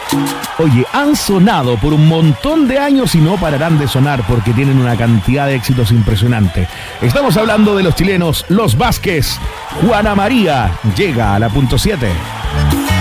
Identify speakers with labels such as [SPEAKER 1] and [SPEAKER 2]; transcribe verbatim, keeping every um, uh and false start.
[SPEAKER 1] Oye, han sonado por un montón de años y no pararán de sonar porque tienen una cantidad de éxitos impresionante. Estamos hablando de los chilenos Los Vázquez. Juana María llega a la punto siete.